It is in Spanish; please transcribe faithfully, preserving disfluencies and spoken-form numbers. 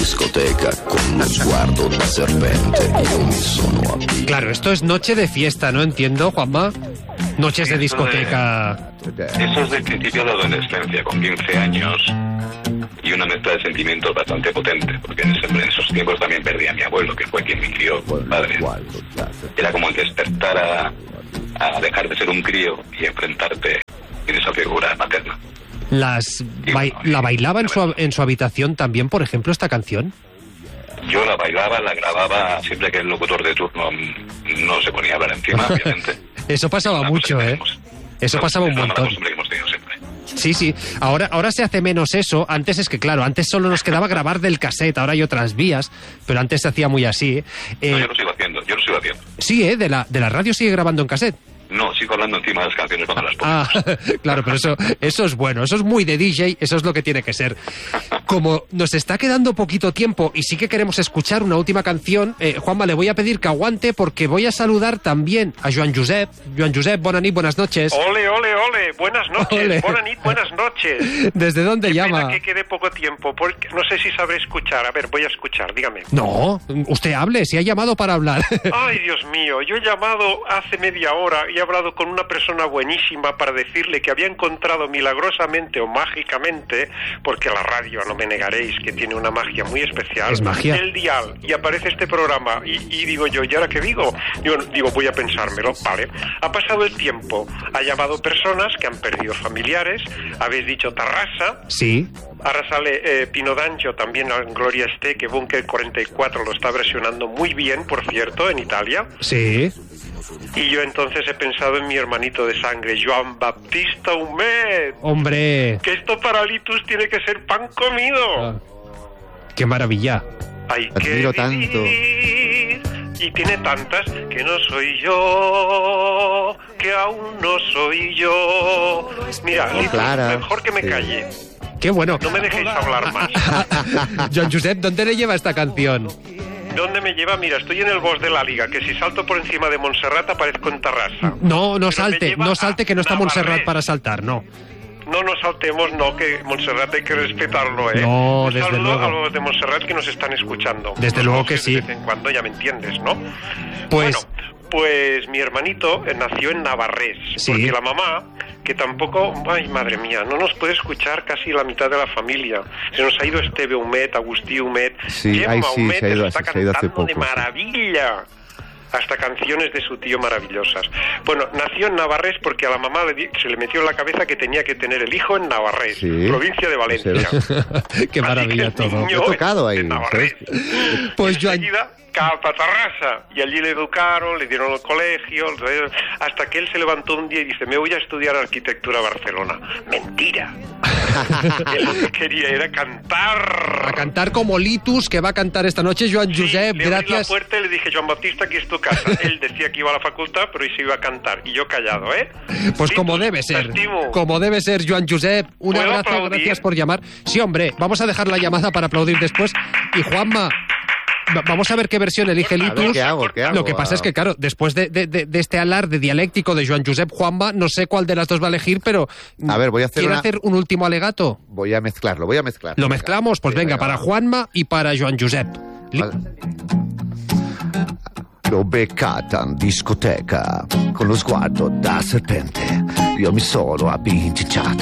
discoteca con lo sguardo da serpente. Io mi sono abito. Claro, esto es noche de fiesta, ¿no? Entiendo, Juanma. Noches de Esto discoteca. de- Eso es del principio de la adolescencia, con quince años, y una mezcla de sentimientos bastante potente, porque en, ese- en esos tiempos también perdí a mi abuelo, que fue quien me crió, mi padre. Era como el despertar a, a dejar de ser un crío y enfrentarte en esa figura materna. Las bai- ¿La bailaba en su, en su habitación también, por ejemplo, esta canción? Yo la bailaba, la grababa siempre que el locutor de turno mm, no se ponía a hablar encima, obviamente. Eso pasaba Una mucho, cosa que ¿eh? tenemos. Eso No, pasaba un es una mala montón. costumbre que hemos tenido siempre. Sí, sí. Ahora, ahora se hace menos eso. Antes es que, claro, antes solo nos quedaba grabar del cassette, ahora hay otras vías, pero antes se hacía muy así. Eh, No, eh, yo lo sigo haciendo, yo lo sigo haciendo. sí, ¿eh? De la, de la radio sigue grabando en cassette. No, sigo hablando encima de las canciones cuando las pongo. Ah, claro, pero eso, eso es bueno, eso es muy de D J, eso es lo que tiene que ser. Como nos está quedando poquito tiempo y sí que queremos escuchar una última canción, eh, Juanma, le voy a pedir que aguante porque voy a saludar también a Joan Josep. Joan Josep, bona nit, buenas noches. Ole, ole, ole, buenas noches, Ole. buena nit, buenas noches. ¿Desde dónde Qué llama? pena que quede poco tiempo, porque no sé si sabré escuchar. A ver, voy a escuchar, dígame. No, usted hable, si ha llamado para hablar. Ay, Dios mío, yo he llamado hace media hora y he hablado con una persona buenísima para decirle que había encontrado milagrosamente o mágicamente, porque la radio, no me negaréis, que tiene una magia muy especial, Es magia. el dial, y aparece este programa, y, y digo yo, ¿y ahora qué digo? Yo digo, voy a pensármelo, vale. Ha pasado el tiempo, ha llamado personas que han perdido familiares, habéis dicho Tarrasa, Sí, ahora sale eh, Pino D'Angio, también en Gloria esté, que Bunker cuarenta y cuatro lo está versionando muy bien, por cierto, en Italia. sí. Y yo entonces he pensado en mi hermanito de sangre, Joan Baptista Humet. Hombre, Que esto para Litus tiene que ser pan comido. ah, qué maravilla. Hay Te que admiro tanto. vivir. Y tiene tantas que no soy yo, que aún no soy yo. Mira, Litus, Clara, mejor que me sí. calle. Qué bueno. No me dejéis hablar más. Joan Josep, ¿dónde le lleva esta canción? ¿Dónde me lleva? Mira, estoy en el boss de la liga, que si salto por encima de Montserrat aparezco en Tarrasa. No, no Pero salte, me lleva no salte, que no está a Montserrat Navarrés. para saltar, no. No nos saltemos, no, que Montserrat hay que respetarlo, ¿eh? No, Un desde saludo luego. a los de Montserrat que nos están escuchando. Desde Los luego que voces sí. De vez en cuando, ya me entiendes, ¿no? Pues- Bueno, pues mi hermanito eh, nació en Navarrés. Sí. Porque la mamá, que tampoco... Ay, madre mía, no nos puede escuchar casi la mitad de la familia. Se nos ha ido Esteve Humet, Agustí Humet. Sí, Gemma ay, sí, Humet se ha ido- está se ha ido hace cantando de poco, sí. maravilla. Hasta canciones de su tío maravillosas. Bueno, nació en Navarrés porque a la mamá le di- se le metió en la cabeza que tenía que tener el hijo en Navarrés, Sí. provincia de Valencia. Qué maravilla Así que el todo. niño He tocado es de ahí, Navarrés. Pues Joan, Enseguida, cap a Tarrasa, y allí le educaron, le dieron el colegio, le- hasta que él se levantó un día y dice, me voy a estudiar arquitectura a Barcelona. Mentira. Él lo que quería era cantar. a cantar como Litus, que va a cantar esta noche, Joan Sí, Josep, le abrí la gracias. puerta y le dije, Joan Baptista, aquí es tu casa. Él decía que iba a la facultad, pero hoy se iba a cantar. Y yo callado, ¿eh? Pues Sí, como te debe ser, estimo. como debe ser, Joan Josep, un ¿Puedo abrazo, aplaudir? gracias por llamar. Sí, hombre, vamos a dejar la llamada para aplaudir después. Y Juanma, va- vamos a ver qué versión elige A ver, Litus. ¿qué hago? ¿Qué hago? Lo que pasa es que, claro, después de, de- de- de este alarde dialéctico de Joan Josep, Juanma, no sé cuál de las dos va a elegir, pero... A ver, voy a hacer ¿quiere una- hacer un último alegato? Voy a mezclarlo, voy a mezclar. ¿Lo mezclamos? Pues Sí, venga, para va. Juanma y para Joan Josep. Li- Vale. L'ho beccata in discoteca con lo sguardo da serpente. Io mi sono abbinciato.